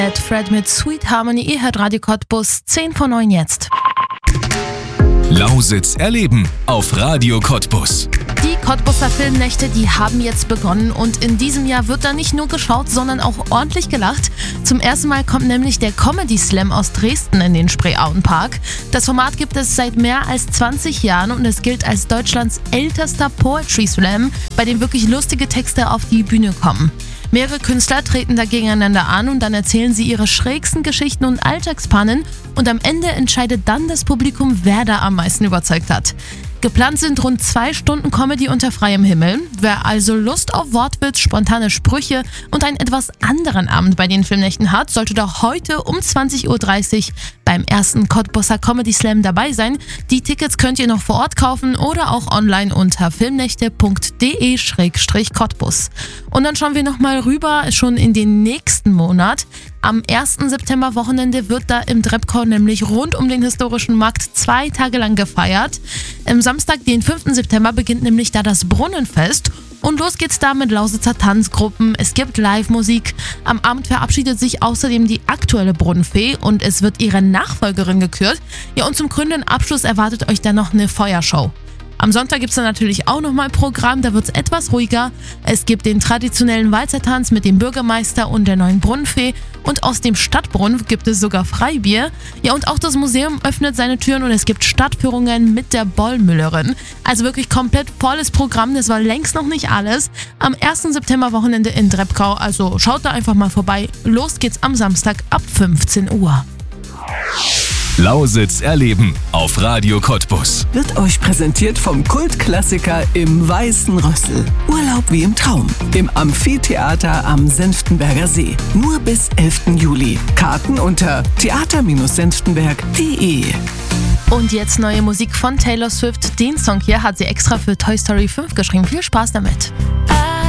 Fred mit Sweet Harmony, ihr hört Radio Cottbus, 10 vor 9 jetzt. Lausitz erleben auf Radio Cottbus. Die Cottbuser Filmnächte, die haben jetzt begonnen und in diesem Jahr wird da nicht nur geschaut, sondern auch ordentlich gelacht. Zum ersten Mal kommt nämlich der Comedy Slam aus Dresden in den Spreeauenpark. Das Format gibt es seit mehr als 20 Jahren und es gilt als Deutschlands ältester Poetry Slam, bei dem wirklich lustige Texte auf die Bühne kommen. Mehrere Künstler treten da gegeneinander an und dann erzählen sie ihre schrägsten Geschichten und Alltagspannen und am Ende entscheidet dann das Publikum, wer da am meisten überzeugt hat. Geplant sind rund 2 Stunden Comedy unter freiem Himmel. Wer also Lust auf Wortwitz, spontane Sprüche und einen etwas anderen Abend bei den Filmnächten hat, sollte doch heute um 20.30 Uhr beim ersten Cottbuser Comedy Slam dabei sein. Die Tickets könnt ihr noch vor Ort kaufen oder auch online unter filmnächte.de/Cottbus. Und dann schauen wir nochmal rüber, schon in den nächsten Monat. Am 1. September-Wochenende wird da im Drepkau nämlich rund um den historischen Markt 2 Tage lang gefeiert. Am Samstag, den 5. September, beginnt nämlich da das Brunnenfest. Und los geht's da mit Lausitzer Tanzgruppen, es gibt Live-Musik. Am Abend verabschiedet sich außerdem die aktuelle Brunnenfee und es wird ihre Nachfolgerin gekürt. Ja, und zum krönenden Abschluss erwartet euch dann noch eine Feuershow. Am Sonntag gibt es dann natürlich auch nochmal Programm, da wird es etwas ruhiger. Es gibt den traditionellen Walzertanz mit dem Bürgermeister und der neuen Brunnenfee und aus dem Stadtbrunnen gibt es sogar Freibier. Ja, und auch das Museum öffnet seine Türen und es gibt Stadtführungen mit der Bollmüllerin. Also wirklich komplett volles Programm, das war längst noch nicht alles. Am 1. September-Wochenende in Drepkau, also schaut da einfach mal vorbei. Los geht's am Samstag ab 15 Uhr. Lausitz erleben auf Radio Cottbus. Wird euch präsentiert vom Kultklassiker im Weißen Rössel. Urlaub wie im Traum. Im Amphitheater am Senftenberger See. Nur bis 11. Juli. Karten unter theater-senftenberg.de. Und jetzt neue Musik von Taylor Swift. Den Song hier hat sie extra für Toy Story 5 geschrieben. Viel Spaß damit.